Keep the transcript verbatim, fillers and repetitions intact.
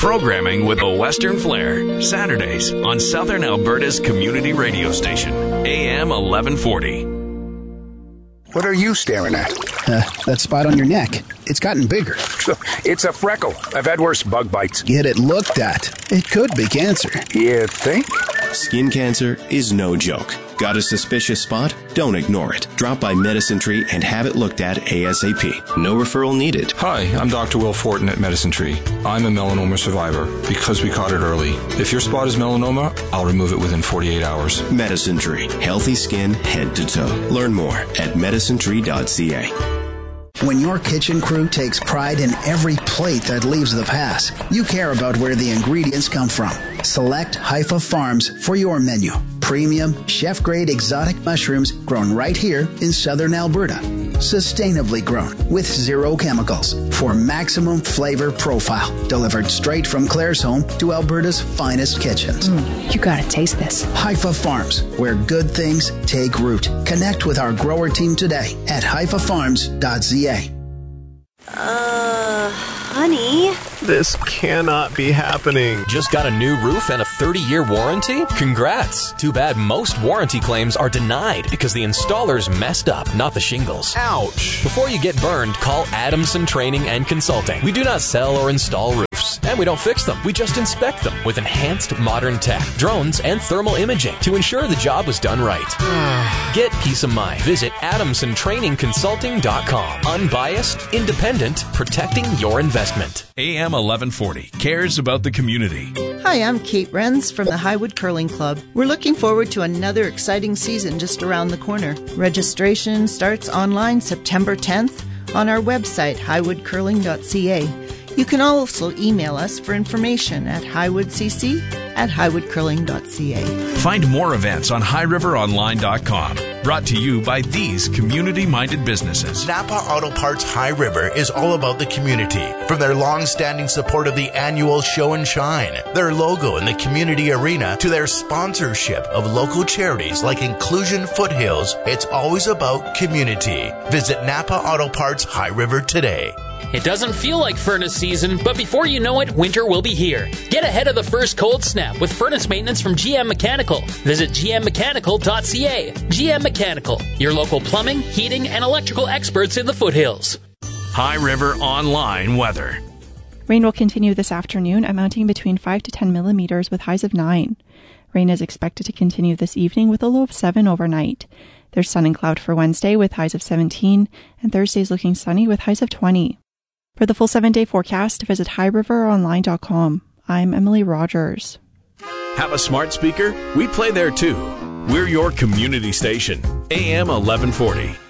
Programming with a Western flair. Saturdays on Southern Alberta's community radio station. A M eleven forty. What are you staring at? Uh, that spot on your neck. It's gotten bigger. It's a freckle. I've had worse bug bites. Get it looked at. It could be cancer. You think? Skin cancer is no joke. Got a suspicious spot? Don't ignore it. Drop by Medicine Tree and have it looked at ASAP. No referral needed. Hi, I'm Doctor Will Fortin at Medicine Tree. I'm a melanoma survivor because we caught it early. If your spot is melanoma, I'll remove it within forty-eight hours. Medicine Tree. Healthy skin head to toe. Learn more at medicine tree dot c a. When your kitchen crew takes pride in every plate that leaves the pass, you care about where the ingredients come from. Select Haifa Farms for your menu. Premium, chef-grade exotic mushrooms grown right here in Southern Alberta. Sustainably grown with zero chemicals for maximum flavor profile. Delivered straight from Claire's home to Alberta's finest kitchens. Mm, you gotta taste this. Haifa Farms, where good things take root. Connect with our grower team today at haifa farms dot c a. Uh, honey? This cannot be happening. Just got a new roof and a thirty-year warranty? Congrats. Too bad most warranty claims are denied because the installers messed up, not the shingles. Ouch. Before you get burned, call Adamson Training and Consulting. We do not sell or install roofs, and we don't fix them. We just inspect them with enhanced modern tech, drones, and thermal imaging to ensure the job was done right. Get peace of mind. Visit adamson training consulting dot com. Unbiased, independent, protecting your investment. A M eleven forty cares about the community. Hi, I'm Kate Renz from the Highwood Curling Club. We're looking forward to another exciting season just around the corner. Registration starts online September tenth on our website, highwood curling dot c a. You can also email us for information at highwoodcc at highwood curling dot c a. Find more events on high river online dot com. Brought to you by these community-minded businesses. Napa Auto Parts High River is all about the community. From their long-standing support of the annual Show and Shine, their logo in the community arena, to their sponsorship of local charities like Inclusion Foothills, it's always about community. Visit Napa Auto Parts High River today. It doesn't feel like furnace season, but before you know it, winter will be here. Get ahead of the first cold snap with furnace maintenance from G M Mechanical. Visit g m mechanical dot c a. G M Mechanical, your local plumbing, heating, and electrical experts in the foothills. High River Online weather. Rain will continue this afternoon, amounting between five to ten millimeters with highs of nine. Rain is expected to continue this evening with a low of seven overnight. There's sun and cloud for Wednesday with highs of seventeen, and Thursday's looking sunny with highs of twenty. For the full seven-day forecast, visit high river online dot com. I'm Emily Rogers. Have a smart speaker? We play there too. We're your community station. A M eleven forty.